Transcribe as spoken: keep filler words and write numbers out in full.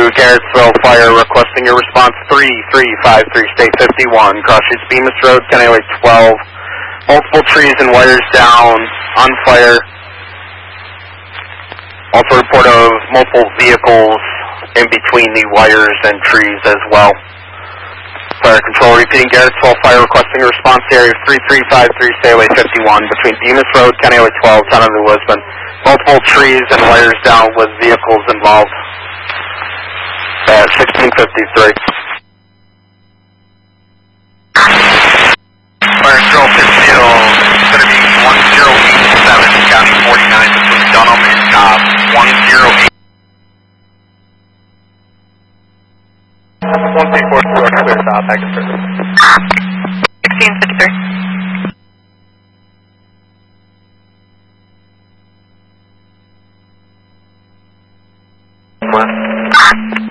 Garrettsville Fire, requesting your response three three five three, state fifty-one, cross streets Bemis Road, County Highway twelve. Multiple trees and wires down on fire. Also report of multiple vehicles in between the wires and trees as well. Fire control repeating Garrettsville Fire, requesting a response area three three five three, state highway fifty-one, between Bemis Road, County Highway twelve, Town of New Lisbon. Multiple trees and wires down with vehicles involved. At sixteen fifty-three. Fire control Pittsfield, it's going to be one zero eight seven, County forty-nine, between Dunham and Cobb. one zero eight. one three four four, clear stop, back in service. sixteen fifty-three. What?